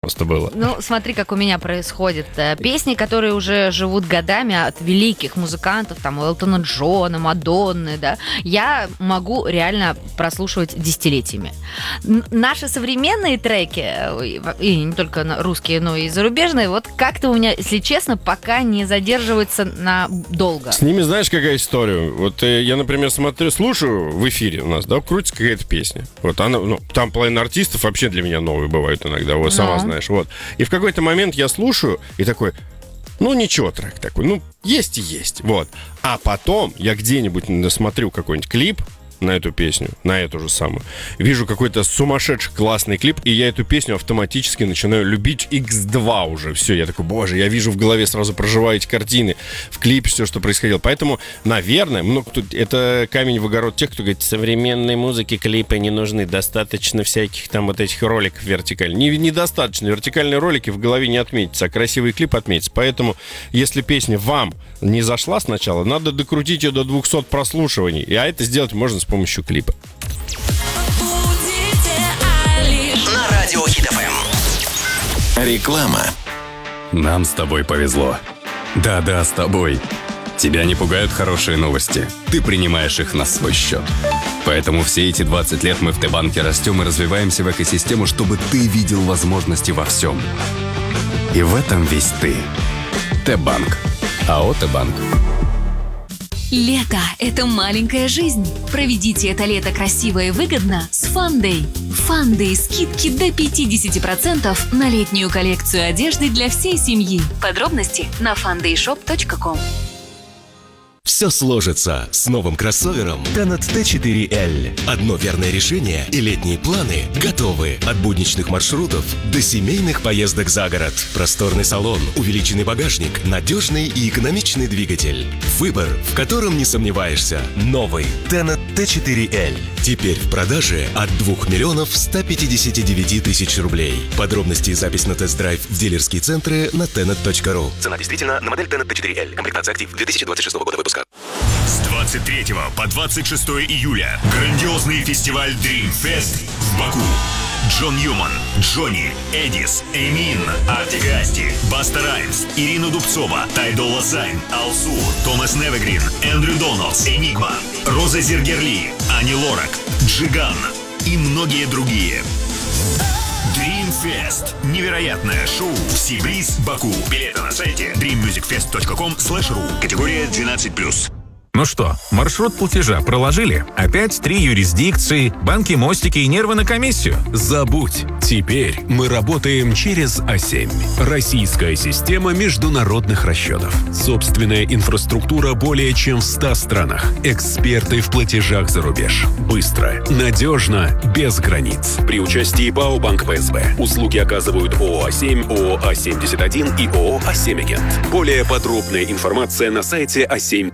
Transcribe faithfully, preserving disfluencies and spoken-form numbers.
просто было. Ну, смотри, как у меня происходит. Песни, которые уже живут годами от великих музыкантов, там, Элтона Джона, Мадонны, да, я могу реально прослушивать десятилетиями. Н- наши современные треки, и не только русские, но и зарубежные, вот как-то у меня, если честно, пока не задерживается надолго. С ними знаешь, какая история? Вот э, я, например, смотрю, слушаю в эфире у нас, да, крутится какая-то песня. Вот она, ну, там половина артистов вообще для меня новые бывают иногда, вот, сама Ну. знаешь, вот. И в какой-то момент я слушаю и такой, ну, ничего, трек такой, ну, есть и есть, вот. А потом я где-нибудь смотрю какой-нибудь клип на эту песню, на эту же самую. Вижу какой-то сумасшедший классный клип, и я эту песню автоматически начинаю любить икс два уже. Все, я такой, боже, я вижу в голове, сразу проживаю эти картины, в клипе все, что происходило. Поэтому, наверное, ну, тут, это камень в огород тех, кто говорит, современной музыки клипы не нужны, достаточно всяких там вот этих роликов вертикальных. Не, недостаточно, вертикальные ролики в голове не отметятся, а красивый клип отметится. Поэтому, если песня вам не зашла сначала, надо докрутить ее до двухсот прослушиваний, а это сделать можно с помощью клипа. На радио Хит эф эм. Реклама. Нам с тобой повезло. Да-да, с тобой. Тебя не пугают хорошие новости. Ты принимаешь их на свой счет. Поэтому все эти двадцать лет мы в Т-банке растем и развиваемся в экосистему, чтобы ты видел возможности во всем. И в этом весь ты. Т-банк. АО «Т-банк». Лето – это маленькая жизнь. Проведите это лето красиво и выгодно с Фандэй. Фандэй – скидки до пятьдесят процентов на летнюю коллекцию одежды для всей семьи. Подробности на фандэй шоп точка ком. Все сложится с новым кроссовером Tenet Т четыре Л. Одно верное решение, и летние планы готовы. От будничных маршрутов до семейных поездок за город. Просторный салон, увеличенный багажник, надежный и экономичный двигатель. Выбор, в котором не сомневаешься. Новый Tenet Т четыре Л. Теперь в продаже от двух миллионов ста пятидесяти девяти тысяч рублей. Подробности и запись на тест-драйв в дилерские центры на tenet точка ру. Цена действительно на модель Tenet Т четыре Л. Комплектация «Актив» две тысячи двадцать шестого года выпуска. С двадцать третьего по двадцать шестое июля грандиозный фестиваль Dream Fest в Баку. Джон Ньюман, Джонни, Эдис, Эмин, Артик и Асти, Баста Раймс, Ирина Дубцова, Тай Долла Сайн, Алсу, Томас Невегрин, Эндрю Доналдс, Энигма, Роза Зергерли, Ани Лорак, Джиган и многие другие. Dream Fest. Невероятное шоу в Сибриз, Баку. Билеты на сайте дрим мьюзик фест точка ком слэш ру. Категория двенадцать плюс. Ну что, маршрут платежа проложили? Опять три юрисдикции, банки, мостики и нервы на комиссию? Забудь. Теперь мы работаем через А семь. Российская система международных расчетов. Собственная инфраструктура более чем в ста странах. Эксперты в платежах за рубеж. Быстро, надежно, без границ. При участии ПАО «Банк Пэ Эс Бэ». Услуги оказывают ООО А семь, ООО А семьдесят один и ООО А семь Агент. Более подробная информация на сайте а семь.